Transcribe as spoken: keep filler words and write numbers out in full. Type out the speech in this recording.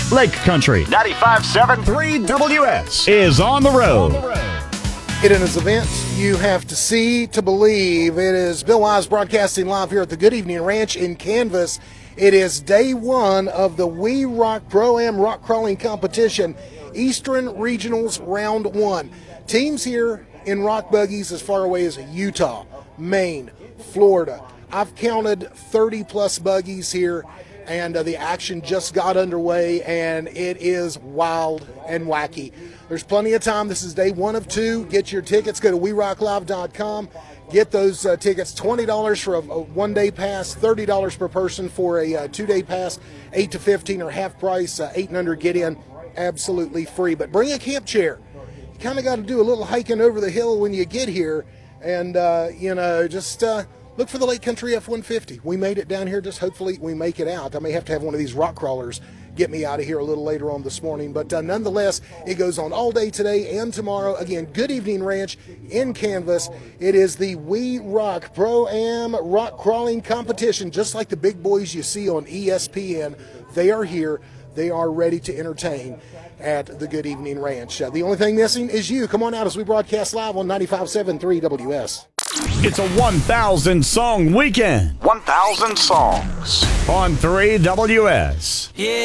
Lake Country ninety-five point seven three W S is on the road. It is an event you have to see to believe. It is Bill Wise broadcasting live here at the Good Evening Ranch in Canvas. It is day one of the We Rock Pro-Am Rock Crawling Competition, Eastern Regionals Round one. Teams here in rock buggies as far away as Utah, Maine, Florida. I've counted thirty plus buggies here, and uh, the action just got underway, and it is wild and wacky. There's plenty of time. This is day one of two. Get your tickets. Go to we rock live dot com. Get those uh, tickets. twenty dollars for a, a one-day pass, thirty dollars per person for a uh, two-day pass, eight to fifteen or half price, uh, eight and under get in, absolutely free. But bring a camp chair. You kind of got to do a little hiking over the hill when you get here, and, uh, you know, just uh, look for the Lake Country F one fifty. We made it down here. Just hopefully we make it out. I may have to have one of these rock crawlers get me out of here a little later on this morning. But uh, nonetheless, it goes on all day today and tomorrow. Again, Good Evening Ranch in Canvas. It is the We Rock Pro-Am Rock Crawling Competition, just like the big boys you see on E S P N. They are here. They are ready to entertain at the Good Evening Ranch. Uh, the only thing missing is you. Come on out as we broadcast live on ninety-five point seven three W S. It's a one thousand song weekend. one thousand songs on three W S. Yeah.